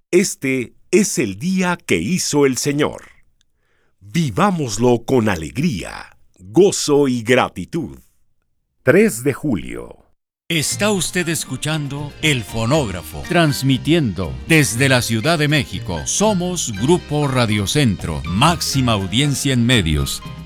Este es el día que hizo el Señor. Vivámoslo con alegría, gozo y gratitud. 3 de julio. Está usted escuchando El Fonógrafo, transmitiendo desde la Ciudad de México. Somos Grupo Radio Centro, máxima audiencia en medios.